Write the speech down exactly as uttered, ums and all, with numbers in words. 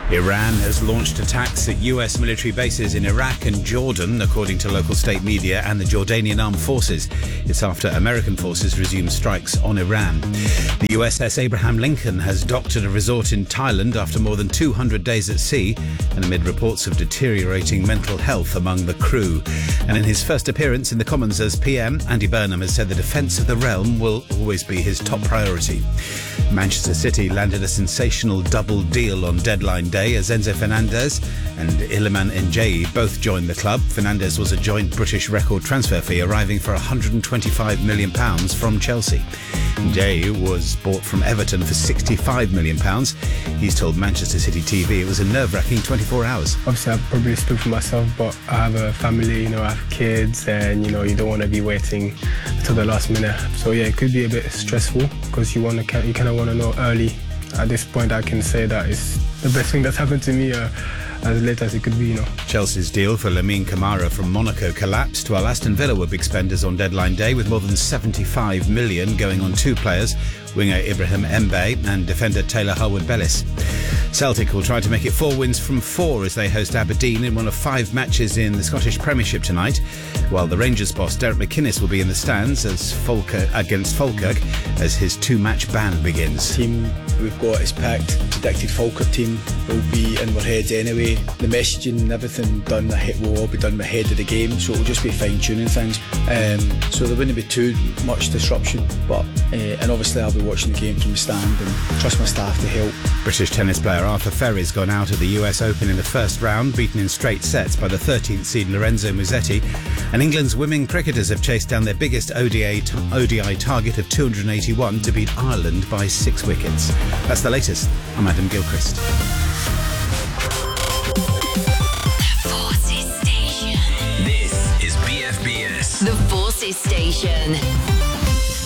Iran has launched attacks at U S military bases in Iraq and Jordan, according to local state media and the Jordanian Armed Forces. It's after American forces resumed strikes on Iran. The U S S Abraham Lincoln has docked at a resort in Thailand after more than two hundred days at sea and amid reports of deteriorating mental health among the crew. And in his first appearance in the Commons as P M, Andy Burnham has said the defence of the realm will always be his top priority. Manchester City landed a sensational double deal on deadline day as Enzo Fernandez and Iliman Ndiaye both joined the club. Fernandez was a joint British record transfer fee, arriving for one hundred twenty-five million pounds from Chelsea. Ndiaye was bought from Everton for sixty-five million pounds. He's told Manchester City T V it was a nerve-wracking twenty-four hours. Obviously, I probably speak for myself, but I have a family, you know, I have kids, and, you know, you don't want to be waiting till the last minute. So, yeah, it could be a bit stressful because you want to, you kind of want to know early. At this point, I can say that it's the best thing that's happened to me uh, as late as it could be, you know. Chelsea's deal for Lamine Camara from Monaco collapsed, while Aston Villa were big spenders on deadline day, with more than seventy-five million going on two players, winger Ibrahim Mbaye and defender Taylor Harwood-Bellis. Celtic will try to make it four wins from four as they host Aberdeen in one of five matches in the Scottish Premiership tonight, while the Rangers boss Derek McInnes will be in the stands as Falkirk, against Falkirk as his two-match ban begins. The team we've got is packed. Predicted Falkirk team will be in our heads anyway. The messaging and everything done ahead will all be done ahead of the game, so it'll just be fine-tuning things. Um, so there wouldn't be too much disruption, but uh, and obviously I'll be watching the game from the stand and trust my staff to help. British tennis player Arthur Ferry's gone out of the U S Open in the first round, beaten in straight sets by the thirteenth seed Lorenzo Musetti. And England's women cricketers have chased down their biggest O D I, t- O D I target of two hundred eighty-one to beat Ireland by six wickets. That's the latest. I'm Adam Gilchrist. The Forces Station. This is B F B S. The Forces Station.